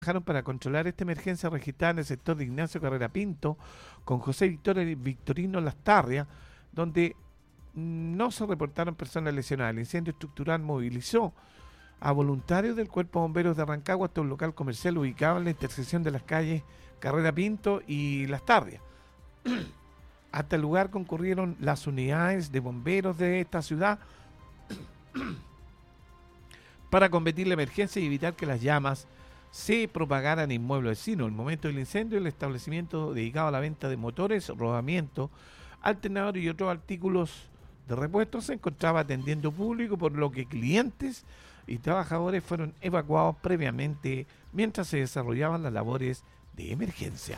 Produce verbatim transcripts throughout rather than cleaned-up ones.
trabajaron para controlar esta emergencia registrada en el sector de Ignacio Carrera Pinto con José Victorio, Victorino Lastarria, donde no se reportaron personas lesionadas. El incendio estructural movilizó a voluntarios del Cuerpo de Bomberos de Rancagua hasta un local comercial ubicado en la intersección de las calles Carrera Pinto y Lastarria. Hasta el lugar concurrieron las unidades de bomberos de esta ciudad para combatir la emergencia y evitar que las llamas se propagaran en inmuebles vecinos. En el momento del incendio, el establecimiento dedicado a la venta de motores, rodamiento, alternadores y otros artículos de repuesto se encontraba atendiendo público, por lo que clientes y trabajadores fueron evacuados previamente mientras se desarrollaban las labores de emergencia.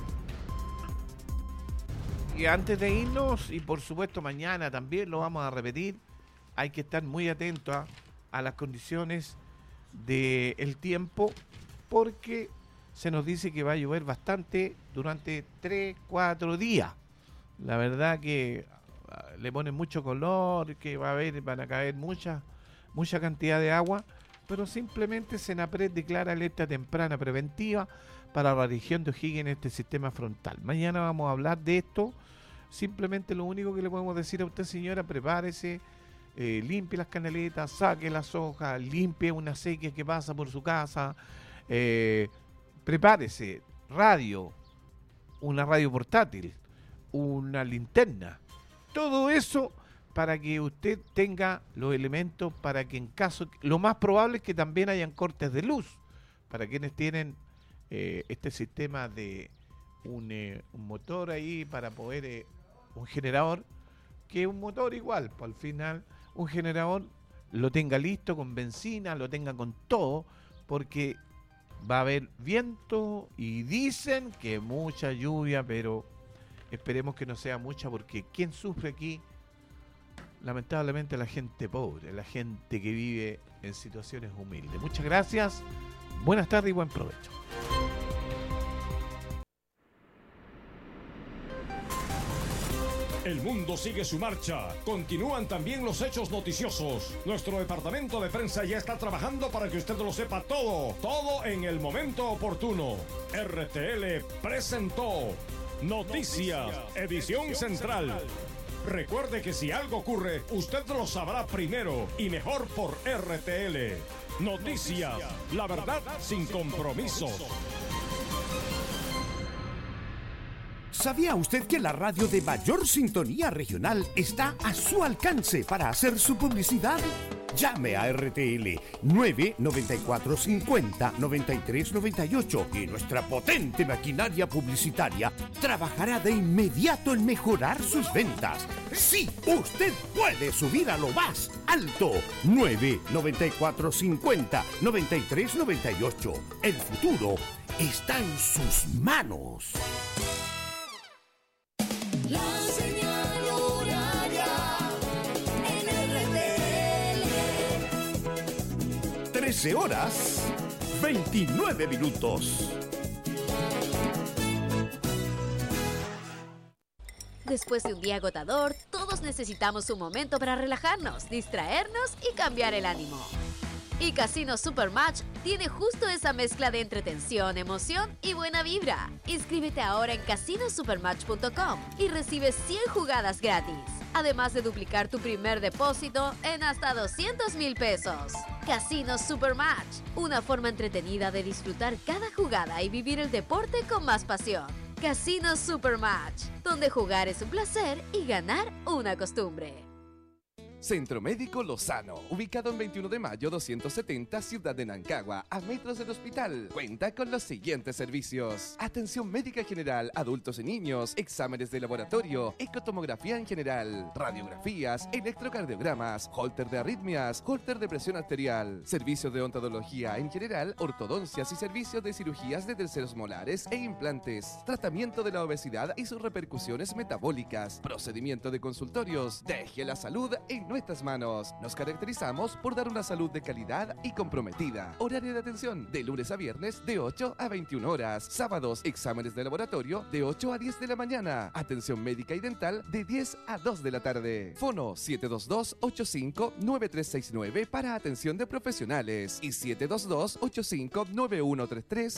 Y antes de irnos, y por supuesto mañana también lo vamos a repetir, hay que estar muy atentos a, a las condiciones del tiempo, porque se nos dice que va a llover bastante durante tres, cuatro días. La verdad que uh, le ponen mucho color, que va a haber, van a caer mucha, mucha cantidad de agua, pero simplemente Senapred declara alerta temprana preventiva para la región de O'Higgins en este sistema frontal. Mañana vamos a hablar de esto. Simplemente lo único que le podemos decir a usted, señora, prepárese, eh, limpie las canaletas, saque las hojas, limpie una sequía que pasa por su casa, eh, prepárese, radio, una radio portátil, una linterna, todo eso para que usted tenga los elementos para que en caso, lo más probable es que también hayan cortes de luz, para quienes tienen eh, este sistema de un, eh, un motor ahí para poder, eh, un generador, que un motor igual, pues al final un generador lo tenga listo con benzina, lo tenga con todo, porque va a haber viento y dicen que mucha lluvia, pero esperemos que no sea mucha, porque quien sufre aquí, lamentablemente, la gente pobre, la gente que vive en situaciones humildes. Muchas gracias, buenas tardes y buen provecho. El mundo sigue su marcha. Continúan también los hechos noticiosos. Nuestro departamento de prensa ya está trabajando para que usted lo sepa todo. Todo en el momento oportuno. R T L presentó Noticias, edición central. Recuerde que si algo ocurre, usted lo sabrá primero y mejor por R T L. Noticias, la verdad sin compromisos. ¿Sabía usted que la radio de mayor sintonía regional está a su alcance para hacer su publicidad? Llame a R T L nueve noventa y cuatro cincuenta noventa y tres noventa y ocho y nuestra potente maquinaria publicitaria trabajará de inmediato en mejorar sus ventas. Sí, usted puede subir a lo más alto. nueve noventa y cuatro cincuenta noventa y tres noventa y ocho. El futuro está en sus manos. La señal horaria en R T L. trece horas, veintinueve minutos. Después de un día agotador, todos necesitamos un momento para relajarnos, distraernos y cambiar el ánimo. Y Casino Supermatch tiene justo esa mezcla de entretención, emoción y buena vibra. Inscríbete ahora en casino supermatch punto com y recibe cien jugadas gratis, además de duplicar tu primer depósito en hasta doscientos mil pesos. Casino Supermatch, una forma entretenida de disfrutar cada jugada y vivir el deporte con más pasión. Casino Supermatch, donde jugar es un placer y ganar una costumbre. Centro Médico Lozano, ubicado en veintiuno de mayo doscientos setenta, Ciudad de Nancagua, a metros del hospital. Cuenta con los siguientes servicios: atención médica general, adultos y niños, exámenes de laboratorio, ecotomografía en general, radiografías, electrocardiogramas, holter de arritmias, holter de presión arterial, servicios de odontología en general, ortodoncias y servicios de cirugías de terceros molares e implantes, tratamiento de la obesidad y sus repercusiones metabólicas, procedimiento de consultorios. Deje la salud en nuestras manos. Nos caracterizamos por dar una salud de calidad y comprometida. Horario de atención de lunes a viernes de ocho a veintiuna horas. Sábados, exámenes de laboratorio de ocho a diez de la mañana. Atención médica y dental de diez a dos de la tarde. Fono siete dos dos, ocho cinco nueve tres seis nueve para atención de profesionales y siete dos dos, ocho cinco nueve uno tres tres